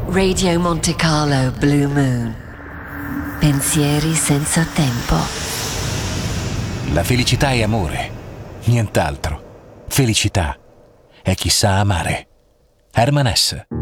Radio Monte Carlo Blue Moon. Pensieri senza tempo. La felicità è amore, nient'altro. Felicità è chi sa amare. Herman S.